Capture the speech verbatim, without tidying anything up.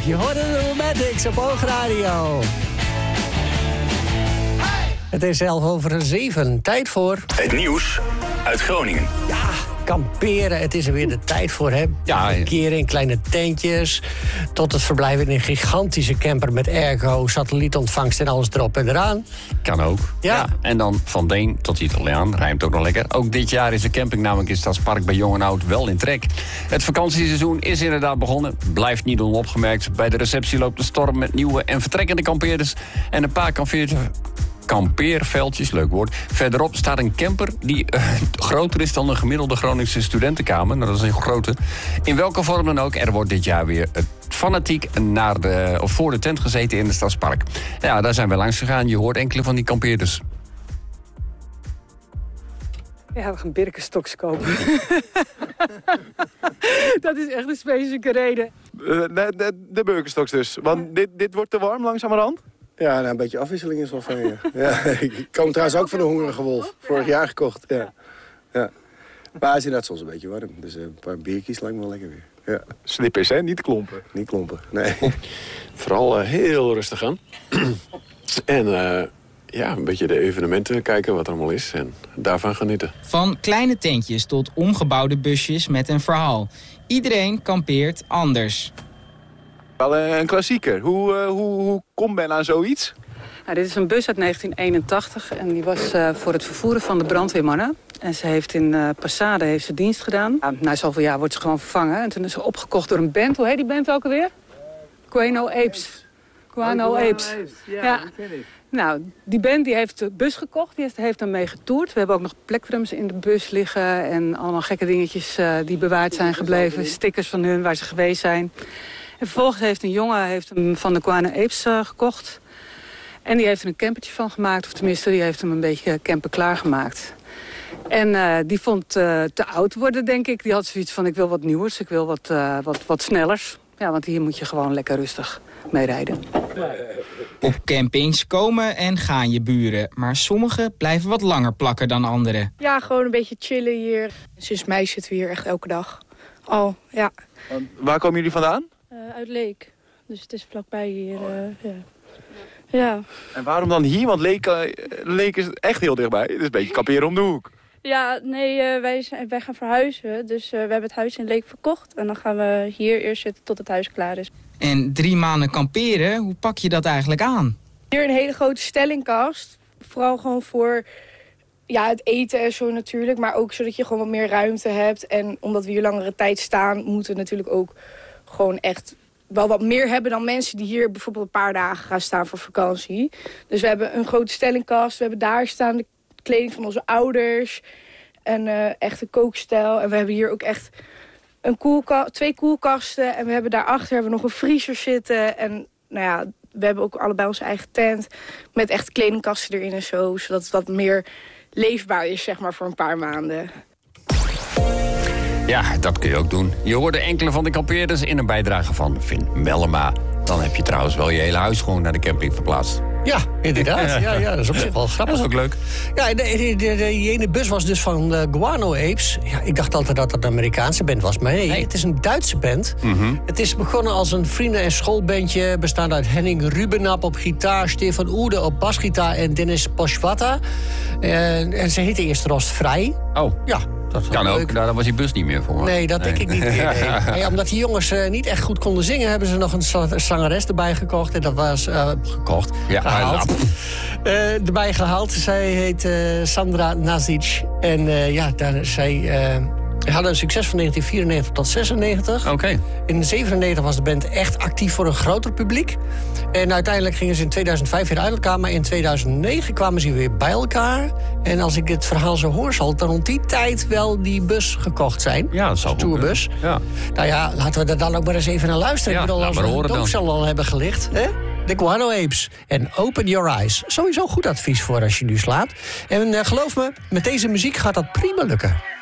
Je hoort de Romantics op Oogradio. Het is elf over zeven. Tijd voor... Het nieuws uit Groningen. Ja, kamperen. Het is er weer de tijd voor, hè? Ja, Verkeren in kleine tentjes. Tot het verblijven in een gigantische camper met airco, satellietontvangst en alles erop en eraan. Kan ook. Ja. Ja. En dan van Deen tot Italiaan. Rijmt ook nog lekker. Ook dit jaar is de camping namelijk in Stadspark bij Jong en Oud wel in trek. Het vakantieseizoen is inderdaad begonnen. Blijft niet onopgemerkt. Bij de receptie loopt de storm met nieuwe en vertrekkende kampeerders. En een paar kampeerders... kampeerveldjes, leuk woord. Verderop staat een camper die uh, groter is dan een gemiddelde Groningse studentenkamer. Nou, dat is een grote. In welke vorm dan ook, er wordt dit jaar weer uh, fanatiek naar de, of voor de tent gezeten in het Stadspark. Ja, daar zijn we langs gegaan. Je hoort enkele van die kampeerders. Ja, we gaan Birkenstocks kopen. Dat is echt een specifieke reden. Uh, de, de, de Birkenstocks dus. Want ja. dit, dit wordt te warm langzamerhand? Ja, nou, een beetje afwisseling is wel van je. Ja, ik kom trouwens ook van de Hongerige Wolf. Vorig jaar gekocht, ja. ja. Maar het is inderdaad soms een beetje warm. Dus een paar biertjes lijkt me wel lekker weer. Ja. Slippers, hè? Niet klompen. Niet klompen, nee. Vooral uh, heel rustig aan. en uh, ja, een beetje de evenementen kijken wat er allemaal is. En daarvan genieten. Van kleine tentjes tot omgebouwde busjes met een verhaal. Iedereen kampeert anders. Wel een klassieker. Hoe, uh, hoe, hoe komt men aan zoiets? Nou, dit is een bus uit negentien eenentachtig en die was uh, voor het vervoeren van de brandweermannen. En ze heeft in uh, Passade heeft ze dienst gedaan. Nou, na zoveel jaar wordt ze gewoon vervangen. En toen is ze opgekocht door een band. Hoe heet die band ook alweer? Guano Apes. Guano Apes. Ja, ja. dat ken ik. Nou, die band die heeft de bus gekocht. Die heeft, heeft daarmee getoerd. We hebben ook nog plekdrums in de bus liggen. En allemaal gekke dingetjes uh, die bewaard zijn gebleven. Stickers van hun waar ze geweest zijn. En vervolgens heeft een jongen heeft hem van de Guano Apes uh, gekocht. En die heeft er een campertje van gemaakt. Of tenminste, die heeft hem een beetje camper klaargemaakt. En uh, die vond uh, te oud worden, denk ik. Die had zoiets van, ik wil wat nieuws, ik wil wat, uh, wat, wat snellers. Ja, want hier moet je gewoon lekker rustig mee rijden. Op campings komen en gaan je buren. Maar sommigen blijven wat langer plakken dan anderen. Ja, gewoon een beetje chillen hier. Sinds mei zitten we hier echt elke dag. Al, ja. Waar komen jullie vandaan? Uh, uit Leek. Dus het is vlakbij hier, uh, ja. Ja. En waarom dan hier? Want Leek, uh, Leek is echt heel dichtbij. Het is een beetje kamperen om de hoek. Ja, nee, uh, wij, zijn, wij gaan verhuizen. Dus uh, we hebben het huis in Leek verkocht. En dan gaan we hier eerst zitten tot het huis klaar is. En drie maanden kamperen, hoe pak je dat eigenlijk aan? Hier een hele grote stellingkast. Vooral gewoon voor ja, het eten en zo natuurlijk. Maar ook zodat je gewoon wat meer ruimte hebt. En omdat we hier langere tijd staan, moeten we natuurlijk ook gewoon echt wel wat meer hebben dan mensen die hier bijvoorbeeld een paar dagen gaan staan voor vakantie. Dus we hebben een grote stellingkast. We hebben daar staan de kleding van onze ouders. En uh, echt een kookstijl. En we hebben hier ook echt een koelka- twee koelkasten. En we hebben daarachter hebben we nog een vriezer zitten. En nou ja, we hebben ook allebei onze eigen tent. Met echt kledingkasten erin en zo. Zodat het wat meer leefbaar is, zeg maar, voor een paar maanden. Ja, dat kun je ook doen. Je hoorde enkele van de kampeerders in een bijdrage van Finn Mellema. Dan heb je trouwens wel je hele huis gewoon naar de camping verplaatst. Ja, inderdaad. Ja, ja, dat is op zich wel grappig. Dat is ook leuk. Ja, de, de, de, de ene bus was dus van uh, Guano Apes. Ja, ik dacht altijd dat het een Amerikaanse band was. Maar nee, nee. Het is een Duitse band. Mm-hmm. Het is begonnen als een vrienden- en schoolbandje. Bestaande uit Henning Rubenap op gitaar, Stefan Oede op basgitaar en Dennis Poschwata. Uh, en ze heette eerst Rostvrij. Oh. Ja. Dat kan ook, nou, daar was die bus niet meer voor. Nee, dat nee. denk ik niet meer. Nee. Ja, omdat die jongens uh, niet echt goed konden zingen, hebben ze nog een zangeres erbij gekocht. En dat was uh, gekocht, ja, gehaald. Uh, erbij gehaald. Zij heet uh, Sandra Nazic. En uh, ja, daar, zij uh, hadden een succes van negentien vierennegentig tot zesennegentig. Oké. Okay. In zevenennegentig was de band echt actief voor een groter publiek. En uiteindelijk gingen ze in tweeduizend vijf weer uit elkaar. Maar in tweeduizend negen kwamen ze weer bij elkaar. En als ik het verhaal zo hoor, zal het rond die tijd wel die bus gekocht zijn. Ja, dat zal de tourbus. Ja. Nou ja, laten we er dan ook maar eens even naar luisteren. Ja, ik bedoel, als we een doopcel al hebben gelicht. Hè? De Guano Apes. En Open Your Eyes. Sowieso goed advies voor als je nu slaapt. En uh, geloof me, met deze muziek gaat dat prima lukken.